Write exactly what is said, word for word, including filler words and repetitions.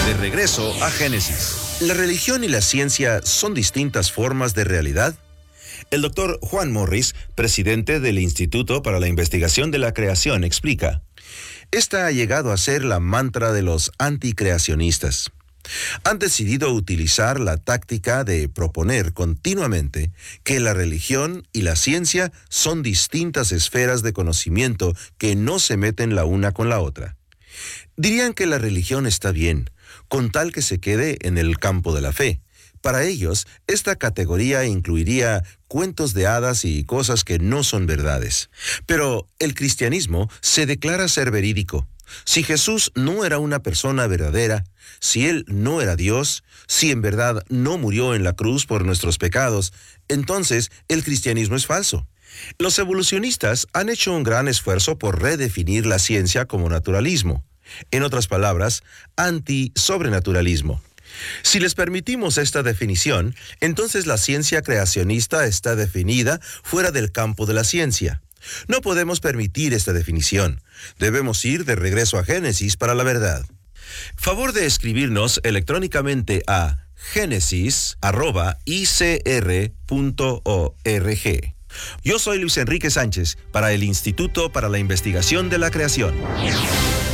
De regreso a Génesis. ¿La religión y la ciencia son distintas formas de realidad? El doctor Juan Morris, presidente del Instituto para la Investigación de la Creación, explica. Esta ha llegado a ser la mantra de los anticreacionistas. Han decidido utilizar la táctica de proponer continuamente que la religión y la ciencia son distintas esferas de conocimiento que no se meten la una con la otra. Dirían que la religión está bien, con tal que se quede en el campo de la fe. Para ellos, esta categoría incluiría cuentos de hadas y cosas que no son verdades. Pero el cristianismo se declara ser verídico. Si Jesús no era una persona verdadera, si Él no era Dios, si en verdad no murió en la cruz por nuestros pecados, entonces el cristianismo es falso. Los evolucionistas han hecho un gran esfuerzo por redefinir la ciencia como naturalismo. En otras palabras, anti-sobrenaturalismo. Si les permitimos esta definición, entonces la ciencia creacionista está definida fuera del campo de la ciencia. No podemos permitir esta definición. Debemos ir de regreso a Génesis para la verdad. Favor de escribirnos electrónicamente a génesis arroba i c r punto org. Yo soy Luis Enrique Sánchez para el Instituto para la Investigación de la Creación.